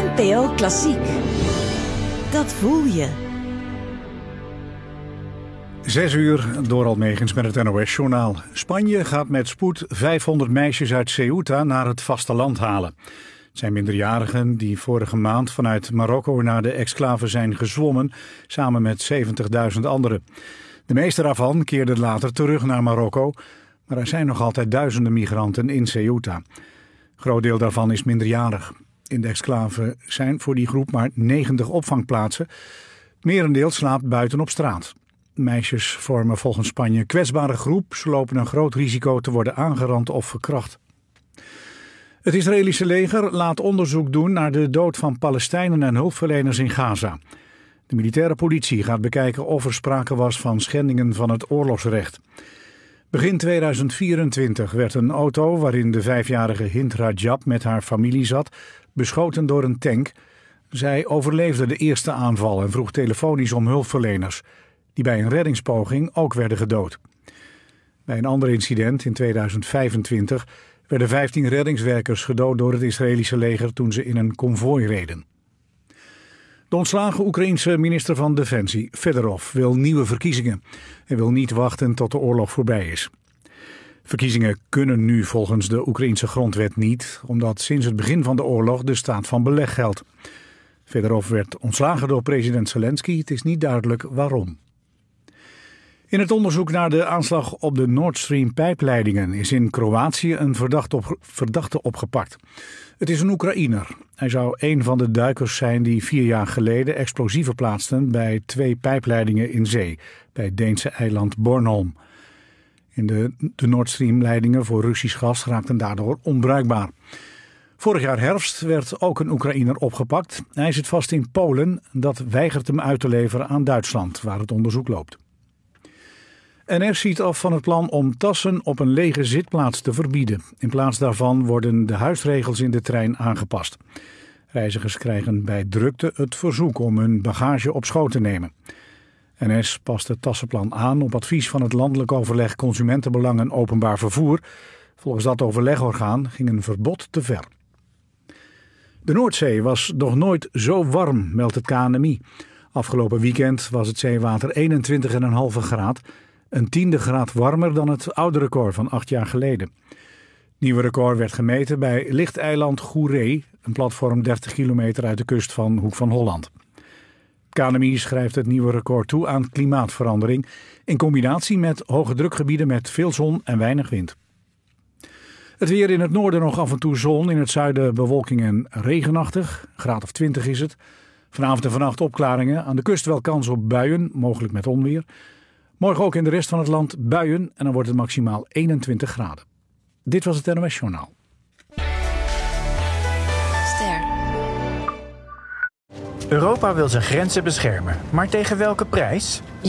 NPO Klassiek. Dat voel je. 6 uur, Dorald Megens met het NOS-journaal. Spanje gaat met spoed 500 meisjes uit Ceuta naar het vasteland halen. Het zijn minderjarigen die vorige maand vanuit Marokko naar de exclave zijn gezwommen, samen met 70.000 anderen. De meeste daarvan keerden later terug naar Marokko, maar er zijn nog altijd duizenden migranten in Ceuta. Een groot deel daarvan is minderjarig. In de exclave zijn voor die groep maar 90 opvangplaatsen. Het merendeel slaapt buiten op straat. Meisjes vormen volgens Spanje een kwetsbare groep. Ze lopen een groot risico te worden aangerand of verkracht. Het Israëlische leger laat onderzoek doen naar de dood van Palestijnen en hulpverleners in Gaza. De militaire politie gaat bekijken of er sprake was van schendingen van het oorlogsrecht. Begin 2024 werd een auto waarin de 5-jarige Hind Rajab met haar familie zat beschoten door een tank. Zij overleefde de eerste aanval en vroeg telefonisch om hulpverleners, die bij een reddingspoging ook werden gedood. Bij een ander incident in 2025 werden 15 reddingswerkers gedood door het Israëlische leger toen ze in een konvooi reden. De ontslagen Oekraïense minister van Defensie, Fedorov, wil nieuwe verkiezingen. Hij wil niet wachten tot de oorlog voorbij is. Verkiezingen kunnen nu volgens de Oekraïense grondwet niet, omdat sinds het begin van de oorlog de staat van beleg geldt. Fedorov werd ontslagen door president Zelensky. Het is niet duidelijk waarom. In het onderzoek naar de aanslag op de Nord Stream pijpleidingen is in Kroatië een verdachte opgepakt. Het is een Oekraïner. Hij zou een van de duikers zijn die 4 jaar geleden explosieven plaatsten bij 2 pijpleidingen in zee, bij het Deense eiland Bornholm. De Nord Stream leidingen voor Russisch gas raakten daardoor onbruikbaar. Vorig jaar herfst werd ook een Oekraïner opgepakt. Hij zit vast in Polen. Dat weigert hem uit te leveren aan Duitsland, waar het onderzoek loopt. NS ziet af van het plan om tassen op een lege zitplaats te verbieden. In plaats daarvan worden de huisregels in de trein aangepast. Reizigers krijgen bij drukte het verzoek om hun bagage op schoot te nemen. NS past het tassenplan aan op advies van het Landelijk Overleg Consumentenbelang en Openbaar Vervoer. Volgens dat overlegorgaan ging een verbod te ver. De Noordzee was nog nooit zo warm, meldt het KNMI. Afgelopen weekend was het zeewater 21,5 graad. Een 10e graad warmer dan het oude record van 8 jaar geleden. Het nieuwe record werd gemeten bij lichteiland Goeree, een platform 30 kilometer uit de kust van Hoek van Holland. KNMI schrijft het nieuwe record toe aan klimaatverandering in combinatie met hoge drukgebieden met veel zon en weinig wind. Het weer in het noorden nog af en toe zon, in het zuiden bewolking en regenachtig, graad of 20 is het. Vanavond en vannacht opklaringen, aan de kust wel kans op buien, mogelijk met onweer. Morgen ook in de rest van het land buien en dan wordt het maximaal 21 graden. Dit was het NOS Journaal. Ster. Europa wil zijn grenzen beschermen, maar tegen welke prijs?